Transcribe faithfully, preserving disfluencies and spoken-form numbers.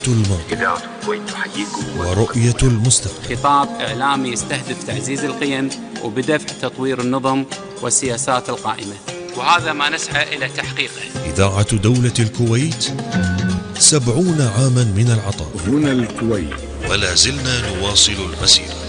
الماضي إذاعة الكويت تحييكم ورؤية المستقبل. خطاب إعلامي يستهدف تعزيز القيم وبدفع تطوير النظم والسياسات القائمة، وهذا ما نسعى إلى تحقيقه. إذاعة دولة الكويت، سبعون عاما من العطاء. هنا الكويت، ولا زلنا نواصل المسيرة.